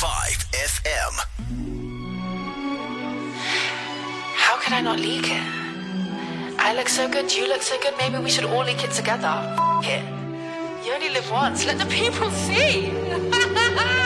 Vibe FM. How can I not leak it? I look so good, you look so good, maybe we should all leak it together. F*** it. You only live once, let the people see.